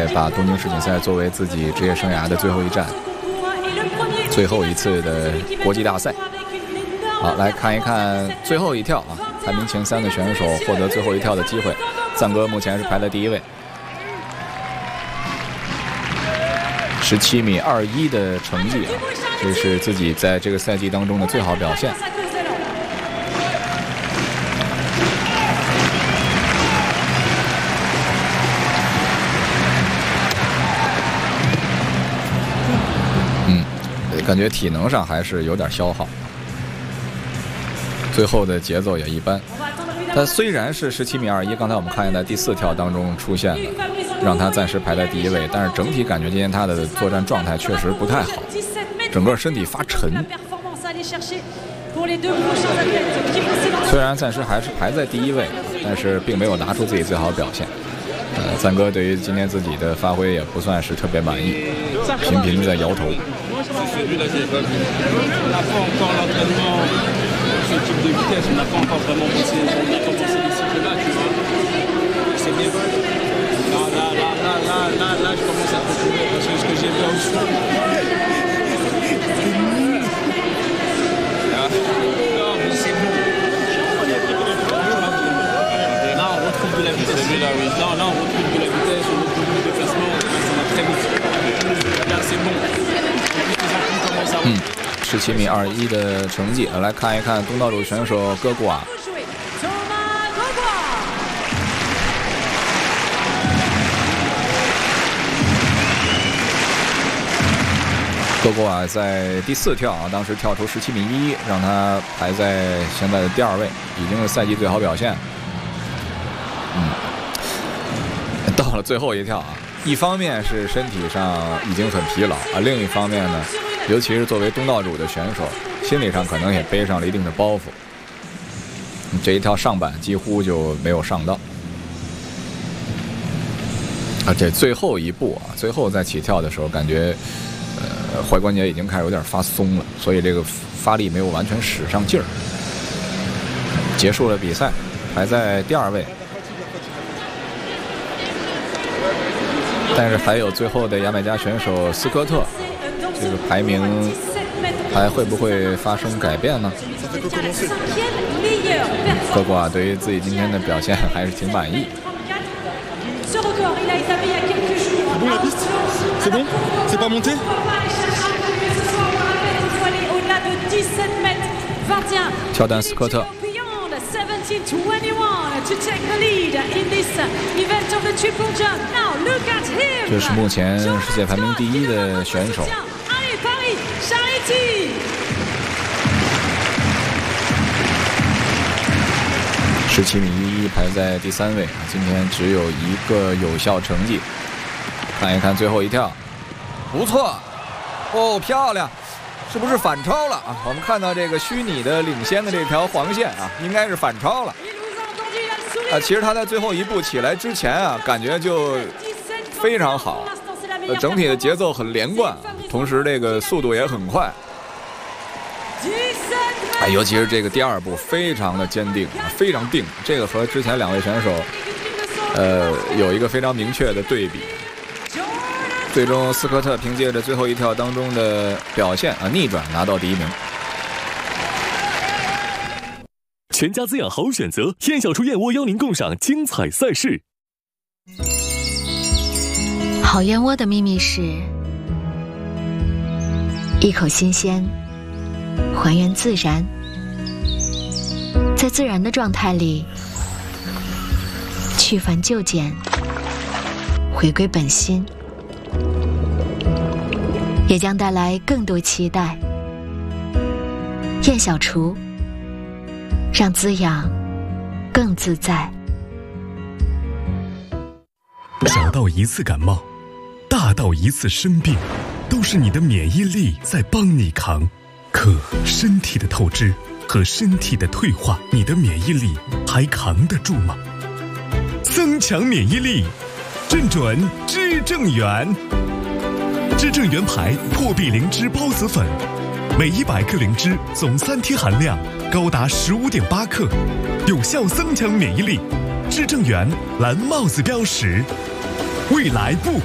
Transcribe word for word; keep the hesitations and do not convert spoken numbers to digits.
也把东京世锦赛作为自己职业生涯的最后一站，最后一次的国际大赛。好，来看一看最后一跳啊，排名前三的选手获得最后一跳的机会。赞歌目前是排在第一位，十七米二一的成绩啊，这是自己在这个赛季当中的最好表现。嗯，感觉体能上还是有点消耗。最后的节奏也一般，他虽然是十七米二一，刚才我们看见在第四跳当中出现的，让他暂时排在第一位，但是整体感觉今天他的作战状态确实不太好，整个身体发沉。虽然暂时还是排在第一位，但是并没有拿出自己最好的表现。呃，赞哥对于今天自己的发挥也不算是特别满意，频频在摇头。 Ce type de vitesse, on n'a pas encore vraiment bossé, on a commencé les cycles là, tu vois. C'est bien. Là, là, là, là, là, là, là, je commence à retrouver parce que ce que j'ai fait au sol. Non, mais c'est bon. Là, on retrouve de la vitesse. Non, là, on retrouve de la vitesse, on retrouve du déplacement, ça va très vite. Là, c'est bon. En plus, les enfants commencent à retrouver. 十七米二一的成绩，来看一看东道主选手戈古瓦。戈古瓦在第四跳啊，当时跳出十七米一一，让他排在现在的第二位，已经是赛季最好表现。嗯，到了最后一跳啊，一方面是身体上已经很疲劳啊，另一方面呢，尤其是作为东道主的选手，心理上可能也背上了一定的包袱。这一跳上板几乎就没有上到，啊，这最后一步啊，最后在起跳的时候，感觉呃踝关节已经开始有点发松了，所以这个发力没有完全使上劲儿。结束了比赛，排在第二位，但是还有最后的牙买加选手斯科特。这个排名还会不会发生改变呢？戈古瓦对于自己今天的表现还是挺满意。乔丹·斯科特。这是目前世界排名第一的选手。十七米一一排在第三位啊，今天只有一个有效成绩。看一看最后一跳，不错，哦，漂亮，是不是反超了啊？我们看到这个虚拟的领先的这条黄线啊，应该是反超了。啊，其实他在最后一步起来之前啊，感觉就非常好，呃，整体的节奏很连贯，同时这个速度也很快。啊，尤其是这个第二步非常的坚定，非常定，这个和之前两位选手，呃，有一个非常明确的对比。最终，斯科特凭借着最后一跳当中的表现啊，逆转拿到第一名。 全家滋养好选择，燕小厨燕窝邀您共赏精彩赛事。 好燕窝的秘密是一口新鲜，还原自然，在自然的状态里去繁就简，回归本心，也将带来更多期待。燕小厨，让滋养更自在。 小到一次感冒，大到一次生病，都是你的免疫力在帮你扛。可身体的透支和身体的退化，你的免疫力还扛得住吗？增强免疫力，正准知正元。知正元牌破壁灵芝孢子粉，每一百克灵芝总三天含量高达十五点八克，有效增强免疫力。知正元蓝帽子标识，未来不